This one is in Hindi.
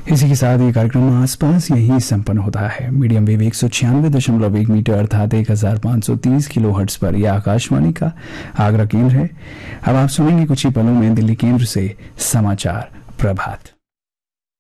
इसी के साथ ये कार्यक्रम आसपास यही संपन्न होता है। मीडियम वेव 196.1 मीटर अर्थात 1530 किलो हर्ट्ज पर यह आकाशवाणी का आगरा केंद्र है। अब आप सुनेंगे कुछ ही पलों में दिल्ली केंद्र से समाचार प्रभात।